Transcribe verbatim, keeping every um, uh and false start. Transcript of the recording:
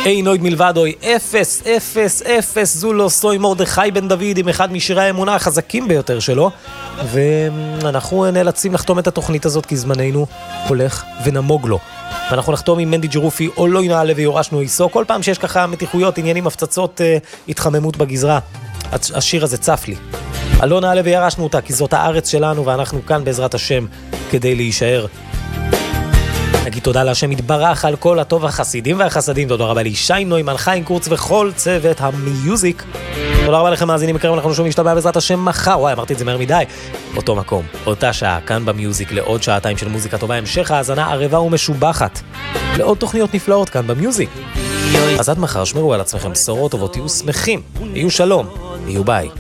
אין עוד מלבדוי, אפס, אפס, אפס, זו לא סוי מרדכי בן דוד עם אחד משירי האמונה החזקים ביותר שלו, ואנחנו נאלצים לחתום את התוכנית הזאת כי זמננו הולך ונמוג לו. ואנחנו נחתום עם מנדי ג'רופי, או לא ינעלה ויורשנו איסו, כל פעם שיש ככה מתיחויות, עניינים, הפצצות, אה, התחממות בגזרה, השיר הזה צף לי. לא נעלה וירשנו אותה, כי זאת הארץ שלנו, ואנחנו כאן בעזרת השם כדי להישאר. נגיד תודה להשם יתברך על כל הטוב החסידים והחסדים. תודה רבה לישי נוימן, חיים קורץ וכל צוות המיוזיק. תודה רבה לכם מאזינים יקרים, אנחנו שומעים להשתמע בעזרת השם מחר. וואי, אמרתי את זה מהר מדי. אותו מקום, אותה שעה, כאן במיוזיק, לעוד שעתיים של מוזיקה טובה, המשך האזנה ערבה ומשובחת לעוד תוכניות נפלאות כאן במיוזיק. אז עד מחר, שמרו על עצמכם, בשורות טובות, תהיו שמחים, תהיו שלום, תהיו ביי.